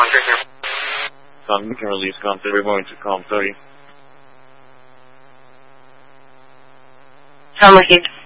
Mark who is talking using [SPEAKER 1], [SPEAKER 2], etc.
[SPEAKER 1] Con, we can release com 30. We're going to com 30.
[SPEAKER 2] Tom received.